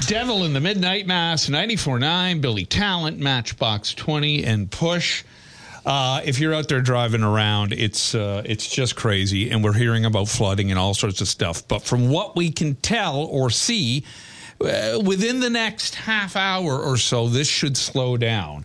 Devil in the Midnight Mass, 94.9, Billy Talent, Matchbox 20, and Push. If you're out there driving around, it's just crazy, and we're hearing about flooding and all sorts of stuff. But from what we can tell or see, within the next half hour or so, this should slow down.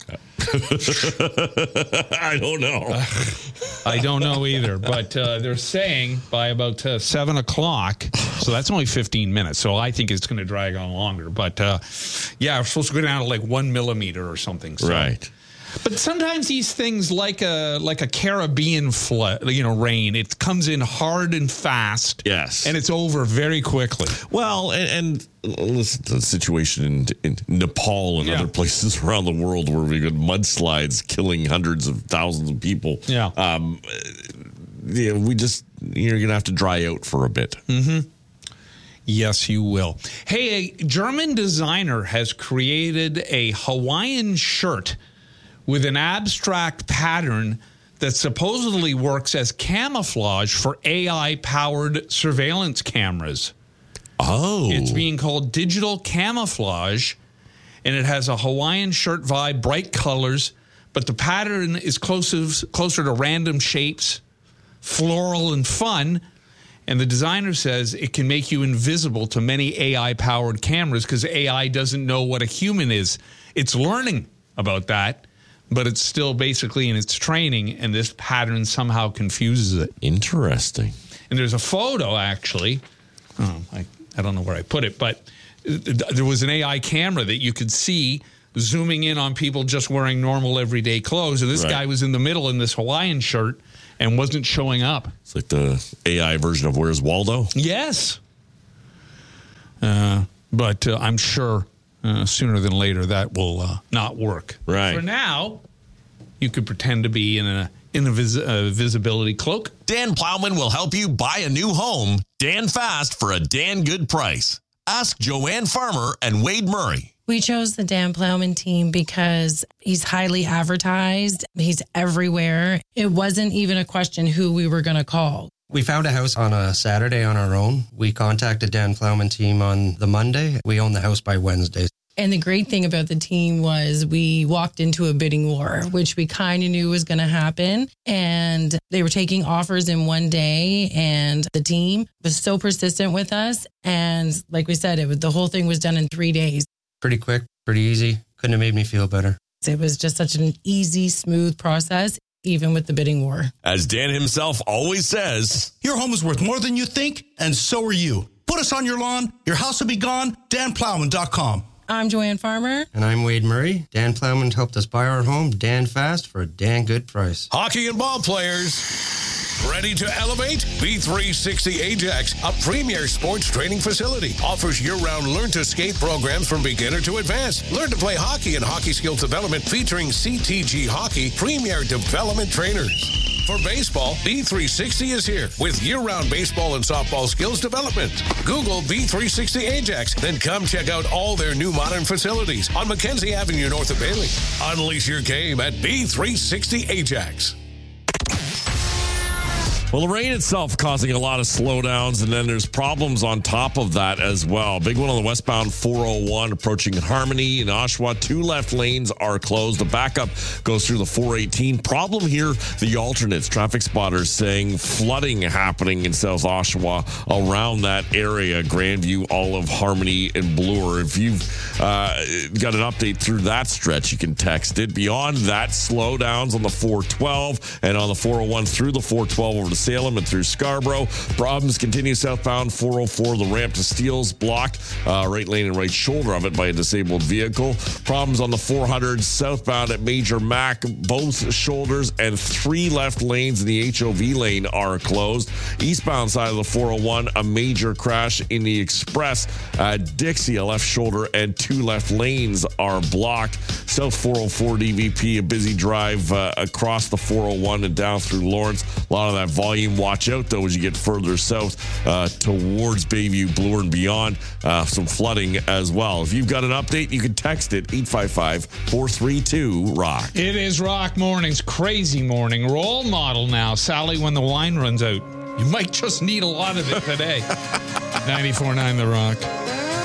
I don't know. I don't know either, but they're saying by about 7 o'clock, so that's only 15 minutes, so I think it's going to drag on longer. But, yeah, we're supposed to go down to like 1 millimeter or something. So. Right. But sometimes these things, like a Caribbean flood, rain, it comes in hard and fast. Yes. And it's over very quickly. Well, and listen to the situation in Nepal and other places around the world where we've got mudslides killing hundreds of thousands of people. Yeah. You're going to have to dry out for a bit. Mm-hmm. Yes, you will. Hey, a German designer has created a Hawaiian shirt with an abstract pattern that supposedly works as camouflage for AI-powered surveillance cameras. Oh. It's being called digital camouflage, and it has a Hawaiian shirt vibe, bright colors, but the pattern is closer to random shapes, floral and fun, and the designer says it can make you invisible to many AI-powered cameras because AI doesn't know what a human is. It's learning about that, but it's still basically in its training, and this pattern somehow confuses it. Interesting. And there's a photo, actually. I don't know where I put it, but there was an AI camera that you could see zooming in on people just wearing normal everyday clothes. And this guy was in the middle in this Hawaiian shirt and wasn't showing up. It's like the AI version of Where's Waldo? Yes. But I'm sure sooner than later that will not work. Right. For now, you could pretend to be in a visibility cloak. Dan Plowman will help you buy a new home. Dan fast for a Dan good price. Ask Joanne Farmer and Wade Murray. We chose the Dan Plowman team because he's highly advertised. He's everywhere. It wasn't even a question who we were going to call. We found a house on a Saturday on our own. We contacted Dan Plowman team on the Monday. We owned the house by Wednesday. And the great thing about the team was we walked into a bidding war, which we kind of knew was going to happen. And they were taking offers in one day. And the team was so persistent with us. And like we said, the whole thing was done in 3 days. Pretty quick, pretty easy. Couldn't have made me feel better. It was just such an easy, smooth process, even with the bidding war. As Dan himself always says, your home is worth more than you think, and so are you. Put us on your lawn. Your house will be gone. DanPlowman.com. I'm Joanne Farmer. And I'm Wade Murray. Dan Plowman helped us buy our home, Dan fast, for a Dan good price. hockey and ball players, ready to elevate? B360 Ajax, a premier sports training facility, offers year-round learn-to-skate programs from beginner to advanced. Learn to play hockey and hockey skills development featuring CTG Hockey premier development trainers. For baseball, B360 is here with year-round baseball and softball skills development. Google B360 Ajax, then come check out all their new modern facilities on Mackenzie Avenue north of Bailey. Unleash your game at B360 Ajax. Well, the rain itself causing a lot of slowdowns, and then there's problems on top of that as well. Big one on the westbound 401 approaching Harmony in Oshawa. 2 left lanes are closed. The backup goes through the 418. Problem here, the alternates. Traffic spotters saying flooding happening in South Oshawa around that area. Grandview, Olive, Harmony, and Bloor. If you've got an update through that stretch, you can text it. Beyond that, slowdowns on the 412 and on the 401 through the 412 over to Salem and through Scarborough. Problems continue southbound 404. The ramp to Steeles blocked. Right lane and right shoulder of it by a disabled vehicle. Problems on the 400 southbound at Major Mac. Both shoulders and 3 left lanes in the HOV lane are closed. Eastbound side of the 401, a major crash in the Express at Dixie. A left shoulder and 2 left lanes are blocked. South 404 DVP, a busy drive across the 401 and down through Lawrence. A lot of that volume. Watch out, though, as you get further south towards Bayview, Bloor, and beyond. Some flooding as well. If you've got an update, you can text it 855-432-ROCK. It is Rock Mornings, crazy morning. Role model now, Sally, when the wine runs out. You might just need a lot of it today. 94.9 The Rock.